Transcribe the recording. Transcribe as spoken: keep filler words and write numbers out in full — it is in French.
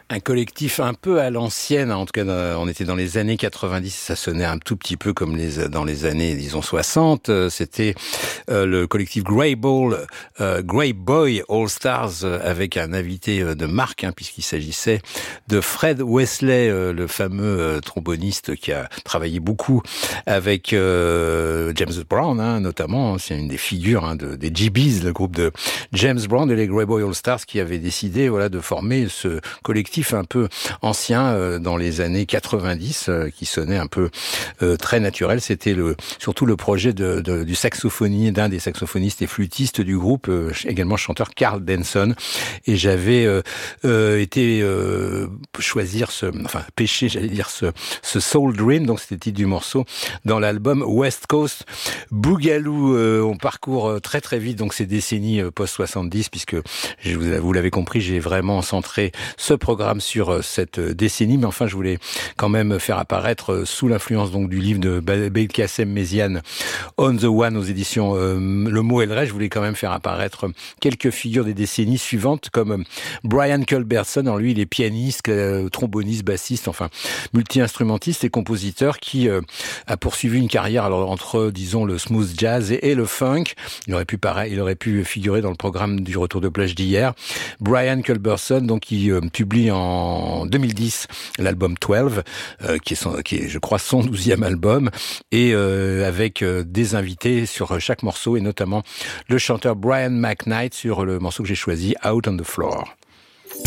Un collectif un peu à l'ancienne, en tout cas on était dans les années quatre-vingt-dix, ça sonnait un tout petit peu comme les dans les années disons soixante. C'était euh, le collectif Grey Ball, euh, Grey Boy All Stars euh, avec un invité euh, de marque, hein, puisqu'il s'agissait de Fred Wesley, euh, le fameux euh, tromboniste qui a travaillé beaucoup avec euh, James Brown, hein, notamment. C'est une des figures hein, de, des G B's, le groupe de James Brown et les Grey Boy All Stars, qui avaient décidé voilà de former ce collectif un peu ancien euh, dans les années quatre-vingt-dix euh, qui sonnait un peu euh, très naturel. C'était le surtout le projet de, de, du saxophoniste, d'un des saxophonistes et flûtistes du groupe, euh, également chanteur Carl Denson. Et j'avais euh, euh, été euh, choisir ce, enfin pêcher, j'allais dire ce, ce Soul Dream, donc c'était le titre du morceau, dans l'album West Coast Boogaloo. Euh, on parcourt très très vite donc ces décennies euh, post soixante-dix, puisque je vous, vous l'avez compris, j'ai vraiment centré ce programme sur cette décennie, mais enfin je voulais quand même faire apparaître, sous l'influence donc du livre de Belkacem Méziane, On the One aux éditions euh, Le Mot et le Reste, je voulais quand même faire apparaître quelques figures des décennies suivantes, comme Brian Culbertson. Alors lui, il est pianiste, euh, tromboniste, bassiste, enfin multi-instrumentiste et compositeur qui euh, a poursuivi une carrière alors entre disons le smooth jazz et, et le funk. Il aurait pu pareil, il aurait pu figurer dans le programme du Retour de plage d'hier. Brian Culbertson, donc qui euh, publie en deux mille dix l'album douze, euh, qui, est son, qui est, je crois, son douzième album, et euh, avec euh, des invités sur chaque morceau, et notamment le chanteur Brian McKnight sur le morceau que j'ai choisi, Out on the Floor.